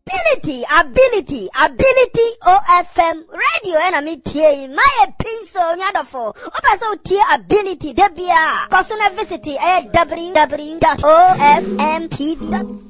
ability OFM radio and me tie my pencil nyadofo oba so tie ability debia cause na visit www.ofmtv.com